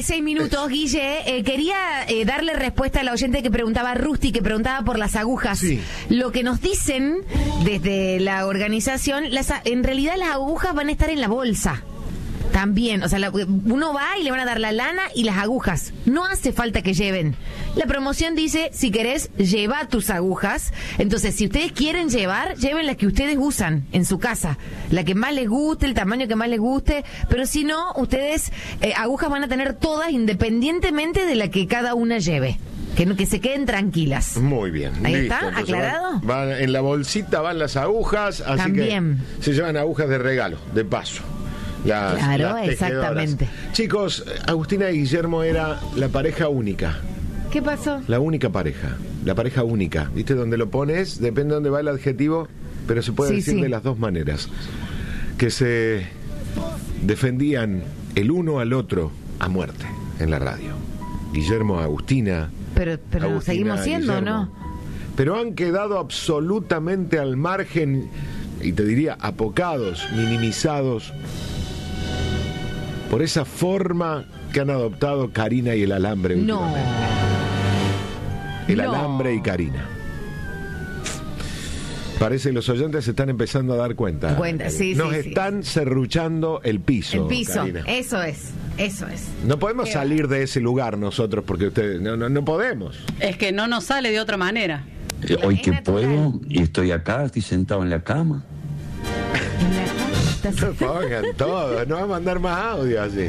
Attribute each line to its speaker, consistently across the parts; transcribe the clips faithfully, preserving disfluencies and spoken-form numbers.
Speaker 1: y seis minutos, Guille. Eh, quería eh, darle respuesta a la oyente que preguntaba, Rusty, que preguntaba por las agujas.
Speaker 2: Sí.
Speaker 1: Lo que nos dicen desde la organización, las, en realidad las agujas van a estar en la bolsa. También, o sea, la, uno va y le van a dar la lana y las agujas. No hace falta que lleven. La promoción dice, si querés, lleva tus agujas. Entonces, si ustedes quieren llevar, lleven las que ustedes usan en su casa. La que más les guste, el tamaño que más les guste. Pero si no, ustedes eh, agujas van a tener todas independientemente de la que cada una lleve. Que, no, que se queden tranquilas.
Speaker 2: Muy bien.
Speaker 1: Ahí
Speaker 2: listo.
Speaker 1: está,
Speaker 2: Entonces
Speaker 1: aclarado.
Speaker 2: Van, van en la bolsita van las agujas, así
Speaker 1: También.
Speaker 2: que se llevan agujas de regalo, de paso. Las,
Speaker 1: Claro,
Speaker 2: las tejedoras.
Speaker 1: exactamente.
Speaker 2: Chicos, Agustina y Guillermo era la pareja única.
Speaker 1: ¿Qué pasó?
Speaker 2: La única pareja. La pareja única. ¿Viste? Donde lo pones, depende de dónde va el adjetivo, pero se puede
Speaker 1: Sí,
Speaker 2: decir
Speaker 1: sí.
Speaker 2: de las dos maneras. Que se defendían el uno al otro a muerte en la radio. Guillermo, Agustina.
Speaker 1: Pero, pero
Speaker 2: Agustina,
Speaker 1: seguimos siendo,
Speaker 2: Guillermo.
Speaker 1: ¿no?
Speaker 2: Pero han quedado absolutamente al margen, y te diría apocados, minimizados, por esa forma que han adoptado Karina y el alambre
Speaker 1: No.
Speaker 2: últimamente. El
Speaker 1: No.
Speaker 2: alambre y Karina. Parece que los oyentes se están empezando a dar cuenta.
Speaker 1: Cuenta, sí,
Speaker 2: Nos
Speaker 1: sí, sí.
Speaker 2: están serruchando el piso.
Speaker 1: El piso,
Speaker 2: Karina.
Speaker 1: eso es, eso es.
Speaker 2: No podemos salir de ese lugar nosotros porque ustedes no, no, no podemos.
Speaker 3: Es que no nos sale de otra manera.
Speaker 4: Eh, Hoy
Speaker 1: Es
Speaker 4: que
Speaker 1: natural.
Speaker 4: puedo y estoy acá, estoy sentado en la cama.
Speaker 2: No pongan todo, no va a mandar más audio así.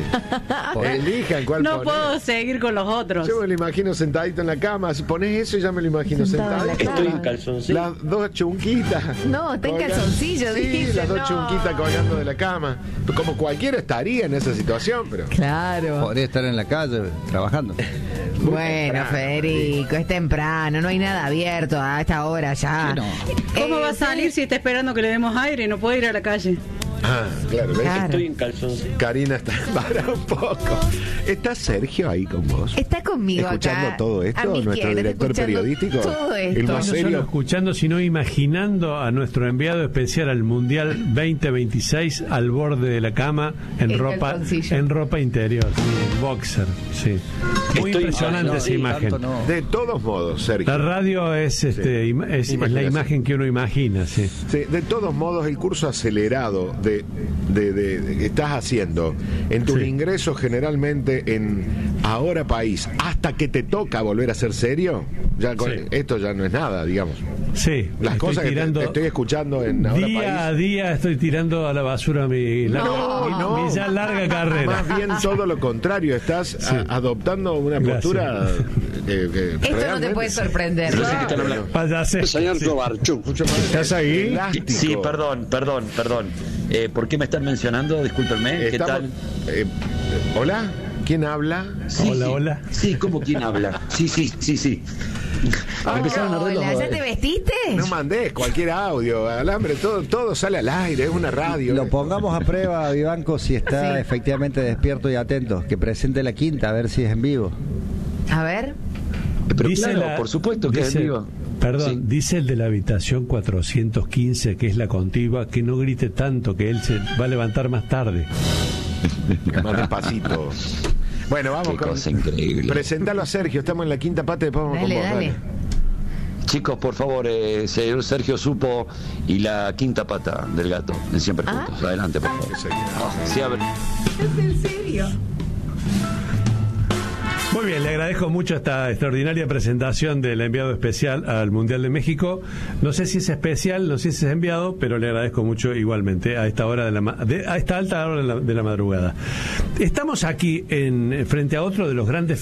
Speaker 2: Elijan cuál
Speaker 3: No
Speaker 2: poner.
Speaker 3: puedo seguir con los otros.
Speaker 2: Yo me lo imagino sentadito en la cama. Si pones eso, ya me lo imagino
Speaker 1: Sentado en la
Speaker 2: sentadito.
Speaker 1: cama.
Speaker 4: Estoy en calzoncillo.
Speaker 2: Las dos chunquitas.
Speaker 1: No, está en
Speaker 2: colgando.
Speaker 1: calzoncillo,
Speaker 2: Sí,
Speaker 1: dice,
Speaker 2: las dos
Speaker 1: no.
Speaker 2: chunquitas colgando de la cama. Como cualquiera estaría en esa situación, pero.
Speaker 1: Claro.
Speaker 5: Podría estar en la calle trabajando.
Speaker 1: Bueno,
Speaker 2: temprano,
Speaker 1: Federico, es temprano, no hay nada abierto a esta hora ya.
Speaker 5: Sí, no.
Speaker 3: ¿Cómo
Speaker 1: Eh,
Speaker 3: va a salir si está esperando que le demos aire y no puede ir a la calle?
Speaker 2: Ah, claro, ¿ves?
Speaker 1: Claro.
Speaker 4: Estoy en calzoncillo.
Speaker 2: Karina está para un poco. ¿Está Sergio ahí con vos?
Speaker 1: Está conmigo
Speaker 2: Escuchando
Speaker 1: acá,
Speaker 2: todo
Speaker 1: a
Speaker 2: esto,
Speaker 1: mi
Speaker 2: nuestro
Speaker 1: izquierda,
Speaker 2: director
Speaker 1: escuchando
Speaker 2: periodístico.
Speaker 1: todo
Speaker 2: El
Speaker 1: esto.
Speaker 2: más
Speaker 6: No
Speaker 2: serio.
Speaker 6: solo escuchando, sino imaginando a nuestro enviado especial al Mundial veinte veintiséis al borde de la cama en
Speaker 1: En
Speaker 6: ropa
Speaker 1: calzoncillo.
Speaker 6: en ropa interior, sí, boxer, sí. Muy
Speaker 4: Estoy-
Speaker 6: impresionante
Speaker 4: no,
Speaker 6: esa
Speaker 4: sí,
Speaker 6: imagen.
Speaker 5: Tanto no.
Speaker 2: De todos modos, Sergio.
Speaker 6: La radio es este
Speaker 2: Sí.
Speaker 6: im- es, es la
Speaker 2: Imaginación.
Speaker 6: imagen que uno imagina, sí.
Speaker 2: Sí, de todos modos, el curso acelerado de, de, de- de que estás haciendo en tus
Speaker 6: Sí.
Speaker 2: ingresos generalmente en Ahora País, hasta que te toca volver a ser serio, ya con-
Speaker 6: Sí.
Speaker 2: esto ya no es nada, digamos.
Speaker 6: Sí,
Speaker 2: Las
Speaker 6: estoy
Speaker 2: cosas que te,
Speaker 6: tirando-
Speaker 2: te estoy escuchando en Ahora
Speaker 6: día a
Speaker 2: País.
Speaker 6: día estoy tirando a la basura mi, la-
Speaker 1: No,
Speaker 6: mi-
Speaker 2: no.
Speaker 6: mi ya larga carrera.
Speaker 2: Más bien todo lo contrario, estás
Speaker 6: Sí.
Speaker 2: a- adoptando una
Speaker 6: Gracias.
Speaker 2: postura que, que
Speaker 1: Esto no te
Speaker 2: realmente-
Speaker 1: puede sorprender.
Speaker 4: No sé qué están hablando.
Speaker 6: Vaya, sí.
Speaker 4: Señor
Speaker 6: Sí.
Speaker 4: Kovarchuk.
Speaker 2: Mucho más
Speaker 6: ¿Estás ahí?
Speaker 2: elástico.
Speaker 4: Sí, perdón, perdón, perdón. Eh, ¿Por qué me están mencionando? Discúlpenme. ¿Qué
Speaker 2: Estamos-
Speaker 4: tal?
Speaker 2: eh, ¿Hola? ¿Quién habla?
Speaker 4: Sí,
Speaker 6: Hola,
Speaker 4: sí.
Speaker 6: hola.
Speaker 4: Sí, ¿cómo quién habla? Sí, sí, sí, sí. Empezaron a arder los-
Speaker 1: Hola, ¿ya te vestiste?
Speaker 2: No mandés cualquier audio, alambre, todo, todo sale al aire, es una radio.
Speaker 5: Lo pongamos a prueba, Vivanco, si está
Speaker 1: Sí.
Speaker 5: efectivamente despierto y atento. Que presente la quinta, a ver si es en vivo.
Speaker 1: A ver.
Speaker 4: Pero
Speaker 6: Dice
Speaker 4: claro,
Speaker 6: la-
Speaker 4: por supuesto que
Speaker 6: dice-
Speaker 4: es vivo.
Speaker 6: Perdón,
Speaker 4: Sí.
Speaker 6: dice el de la habitación cuatrocientos quince, que es la contigua, que no grite tanto, que él se va a levantar más tarde.
Speaker 2: Más despacito. Bueno, vamos
Speaker 4: Qué
Speaker 2: con.
Speaker 4: cosa increíble.
Speaker 2: Presentalo a Sergio, estamos en la quinta pata, después vamos
Speaker 1: Dale,
Speaker 2: con vos.
Speaker 1: dale.
Speaker 4: Chicos, por favor, eh, señor Sergio Supo y la quinta pata del gato, de Siempre
Speaker 1: Ah.
Speaker 4: Juntos. Adelante, por favor.
Speaker 2: Sí.
Speaker 4: Sí, a ver.
Speaker 1: ¿Es en serio?
Speaker 6: Muy bien, le agradezco mucho esta extraordinaria presentación del enviado especial al Mundial de México. No sé si es especial, no sé si es enviado, pero le agradezco mucho igualmente a esta hora de la ma- de- a esta alta hora de la, de la madrugada. Estamos aquí en frente a otro de los grandes